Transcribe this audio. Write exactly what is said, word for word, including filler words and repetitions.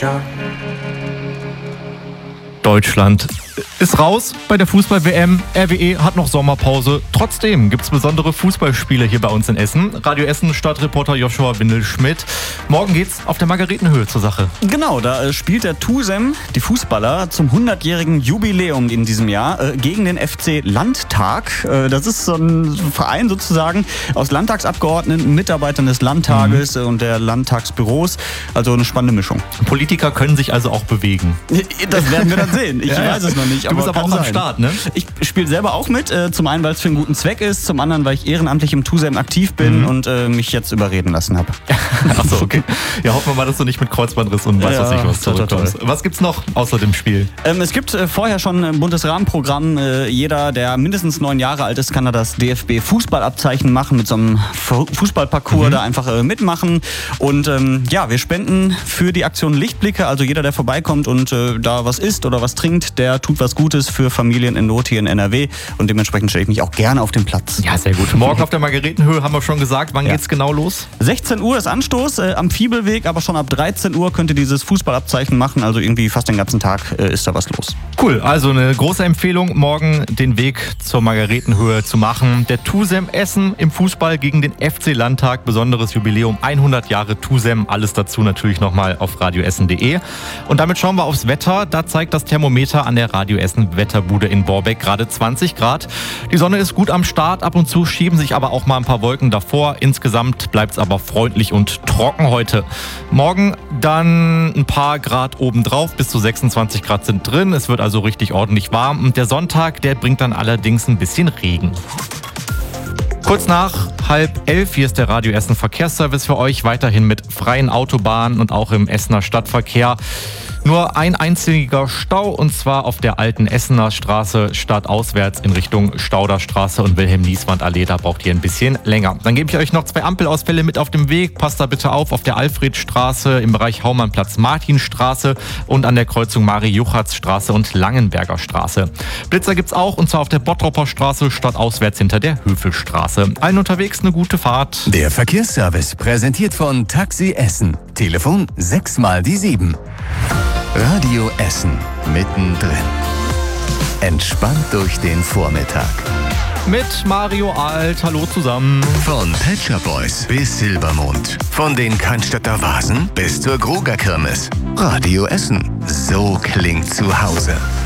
Deutschland ist raus bei der Fußball-W M. R W E hat noch Sommerpause. Trotzdem gibt es besondere Fußballspiele hier bei uns in Essen. Radio Essen Stadtreporter Joshua Windel-Schmidt. Morgen geht's auf der Margaretenhöhe zur Sache. Genau, da spielt der TuSem, die Fußballer, zum hundertjährigen Jubiläum in diesem Jahr äh, gegen den F C Landtag. Äh, das ist so ein Verein sozusagen aus Landtagsabgeordneten, Mitarbeitern des Landtages mhm. und der Landtagsbüros. Also eine spannende Mischung. Politiker können sich also auch bewegen. Das werden wir dann sehen. Ich ja, weiß es noch nicht. Du aber bist aber auch sein. am Start, ne? Ich spiele selber auch mit. Äh, zum einen, weil es für einen guten Zweck ist. Zum anderen, weil ich ehrenamtlich im TuSem aktiv bin mhm. und äh, mich jetzt überreden lassen habe. Achso, okay. Ja, hoffen wir mal, dass du nicht mit Kreuzbandriss und weiß ja, was nicht was zurückkommst. Was gibt's noch außer dem Spiel? Ähm, es gibt äh, vorher schon ein buntes Rahmenprogramm. Äh, jeder, der mindestens neun Jahre alt ist, kann da das D F B-Fußballabzeichen machen mit so einem Fußballparcours mhm. da einfach äh, mitmachen. Und ähm, ja, wir spenden für die Aktion Lichtblicke. Also jeder, der vorbeikommt und äh, da was isst oder was trinkt, der tut was Gutes für Familien in Not hier in N R W. Und dementsprechend stelle ich mich auch gerne auf den Platz. Ja, sehr gut. Morgen auf der Margaretenhöhe haben wir schon gesagt. Wann ja. geht's genau los? sechzehn Uhr ist Anstoß äh, am Fiebelweg, aber schon ab dreizehn Uhr könnt ihr dieses Fußballabzeichen machen. Also irgendwie fast den ganzen Tag äh, ist da was los. Cool, also eine große Empfehlung, morgen den Weg zur Margaretenhöhe zu machen. Der TuSem Essen im Fußball gegen den F C Landtag. Besonderes Jubiläum, hundert Jahre TuSem. Alles dazu natürlich nochmal auf radioessen punkt de. Und damit schauen wir aufs Wetter. Da zeigt das Thermometer an der Radio Essen Wetterbude in Borbeck gerade zwanzig Grad. Die Sonne ist gut am Start, ab und zu schieben sich aber auch mal ein paar Wolken davor. Insgesamt bleibt es aber freundlich und trocken heute. Morgen dann ein paar Grad obendrauf, bis zu sechsundzwanzig Grad sind drin. Es wird also richtig ordentlich warm. Und der Sonntag, der bringt dann allerdings ein bisschen Regen. Kurz nach halb elf, hier ist der Radio Essen Verkehrsservice für euch. Weiterhin mit freien Autobahnen und auch im Essener Stadtverkehr. Nur ein einziger Stau, und zwar auf der alten Essener Straße stadtauswärts in Richtung Stauderstraße und Wilhelm-Nieswand-Allee. Da braucht ihr ein bisschen länger. Dann gebe ich euch noch zwei Ampelausfälle mit auf dem Weg. Passt da bitte auf, auf der Alfredstraße im Bereich Haumannplatz Martinstraße und an der Kreuzung Marie-Juchatz-Straße und Langenberger Straße. Blitzer gibt's auch, und zwar auf der Bottropper Straße stadtauswärts hinter der Höfelstraße. Allen unterwegs eine gute Fahrt. Der Verkehrsservice präsentiert von Taxi Essen. Telefon sechs mal die sieben. Radio Essen mittendrin. Entspannt durch den Vormittag. Mit Mario Alt, hallo zusammen. Von Pet Shop Boys bis Silbermond. Von den Cannstatter Vasen bis zur Gruger Kirmes. Radio Essen, so klingt zu Hause.